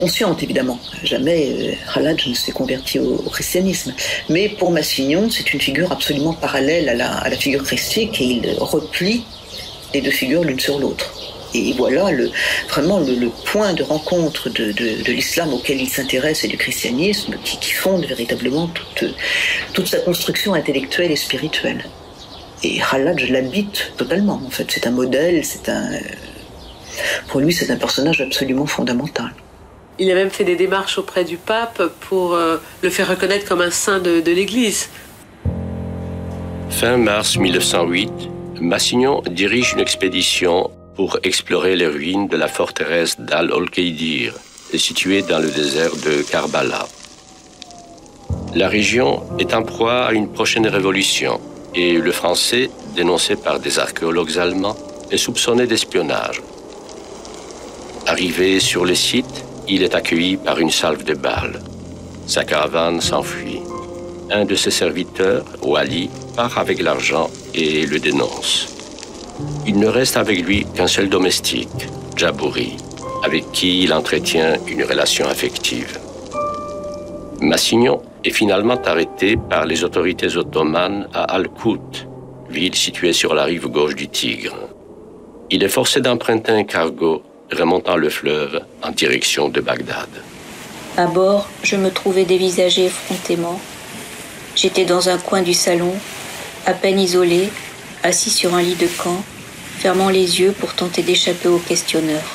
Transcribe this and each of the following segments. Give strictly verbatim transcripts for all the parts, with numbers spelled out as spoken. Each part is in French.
Consciente, évidemment. Jamais euh, Halladj ne s'est converti au, au christianisme. Mais pour Massignon, c'est une figure absolument parallèle à la, à la figure christique et il replie les deux figures l'une sur l'autre. Et voilà le, vraiment le, le point de rencontre de, de, de l'islam auquel il s'intéresse et du christianisme qui, qui fonde véritablement toute, toute sa construction intellectuelle et spirituelle. Et Halladj l'habite totalement, en fait. C'est un modèle, c'est un... Pour lui, c'est un personnage absolument fondamental. Il a même fait des démarches auprès du pape pour euh, le faire reconnaître comme un saint de, de l'Église. Fin mars mille neuf cent huit, Massignon dirige une expédition pour explorer les ruines de la forteresse d'Al-Olkeidir, située dans le désert de Karbala. La région est en proie à une prochaine révolution et le français, dénoncé par des archéologues allemands, est soupçonné d'espionnage. Arrivé sur le site, il est accueilli par une salve de balles. Sa caravane s'enfuit. Un de ses serviteurs, Wali, part avec l'argent et le dénonce. Il ne reste avec lui qu'un seul domestique, Djabouri, avec qui il entretient une relation affective. Massignon est finalement arrêté par les autorités ottomanes à Al-Kout, ville située sur la rive gauche du Tigre. Il est forcé d'emprunter un cargo remontant le fleuve en direction de Bagdad. À bord, je me trouvais dévisagé effrontément. J'étais dans un coin du salon, à peine isolé, assis sur un lit de camp, fermant les yeux pour tenter d'échapper aux questionneurs.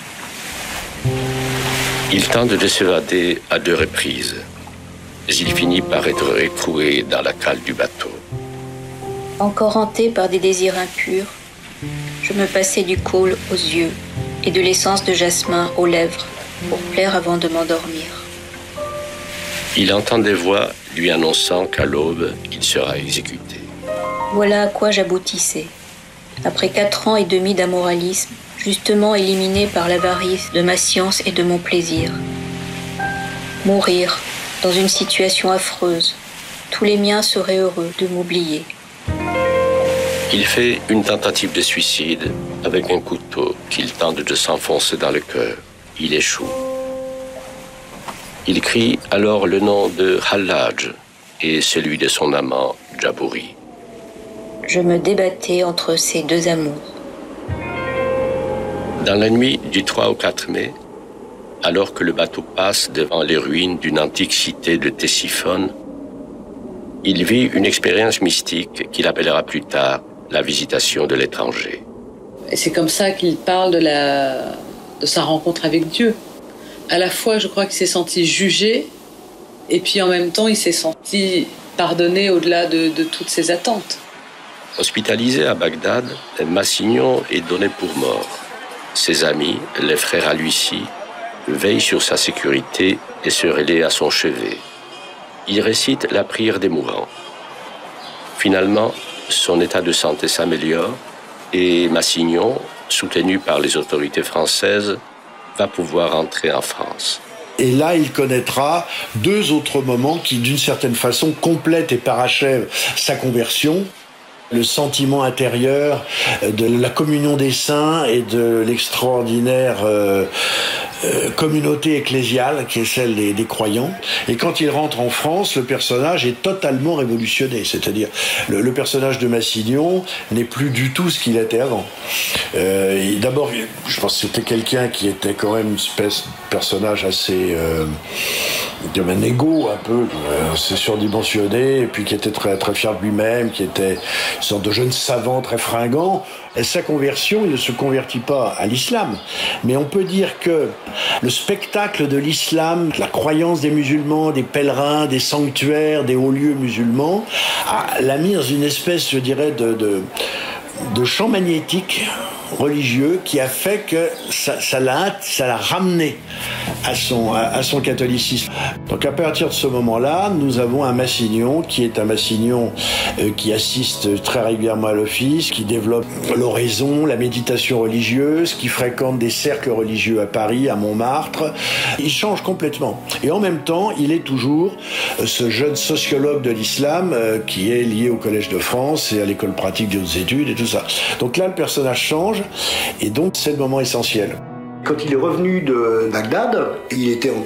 Il tente de s'évader à deux reprises, mais il finit par être écroué dans la cale du bateau. Encore hanté par des désirs impurs, je me passais du khôl aux yeux et de l'essence de jasmin aux lèvres pour plaire avant de m'endormir. Il entend des voix lui annonçant qu'à l'aube, il sera exécuté. Voilà à quoi j'aboutissais. Après quatre ans et demi d'amoralisme, justement éliminé par l'avarice de ma science et de mon plaisir. Mourir dans une situation affreuse, tous les miens seraient heureux de m'oublier. Il fait une tentative de suicide avec un couteau qu'il tente de s'enfoncer dans le cœur. Il échoue. Il crie alors le nom de Halladj et celui de son amant Djabouri. Je me débattais entre ces deux amours. Dans la nuit du trois au quatre mai, alors que le bateau passe devant les ruines d'une antique cité de Ctésiphone, il vit une expérience mystique qu'il appellera plus tard la visitation de l'étranger. Et c'est comme ça qu'il parle de, la, de sa rencontre avec Dieu. À la fois, je crois qu'il s'est senti jugé, et puis en même temps, il s'est senti pardonné au-delà de, de toutes ses attentes. Hospitalisé à Bagdad, Massignon est donné pour mort. Ses amis, les frères Aluisi, veillent sur sa sécurité et se relaient à son chevet. Il récite la prière des mourants. Finalement, son état de santé s'améliore et Massignon, soutenu par les autorités françaises, va pouvoir entrer en France. Et là, il connaîtra deux autres moments qui, d'une certaine façon, complètent et parachèvent sa conversion. Le sentiment intérieur de la communion des saints et de l'extraordinaire euh, euh, communauté ecclésiale qui est celle des, des croyants. Et quand il rentre en France, le personnage est totalement révolutionné. C'est-à-dire, le, le personnage de Massignon n'est plus du tout ce qu'il était avant. Euh, d'abord, je pense que c'était quelqu'un qui était quand même une espèce de personnage assez... Euh, comme un égo un peu, assez surdimensionné, et puis qui était très, très fier de lui-même, qui était une sorte de jeune savant très fringant. Et sa conversion, il ne se convertit pas à l'islam, mais on peut dire que le spectacle de l'islam, la croyance des musulmans, des pèlerins, des sanctuaires, des hauts lieux musulmans, l'a mis dans une espèce, je dirais, de, de, de champ magnétique religieux qui a fait que ça, ça l'a, ça l'a ramené à son, à, à son catholicisme. Donc à partir de ce moment-là, nous avons un Massignon qui est un Massignon euh, qui assiste très régulièrement à l'office, qui développe l'oraison, la méditation religieuse, qui fréquente des cercles religieux à Paris, à Montmartre. Il change complètement. Et en même temps, il est toujours euh, ce jeune sociologue de l'islam euh, qui est lié au Collège de France et à l'école pratique des hautes études et tout ça. Donc là, le personnage change. Et donc, c'est le moment essentiel. Quand il est revenu de Bagdad, il était en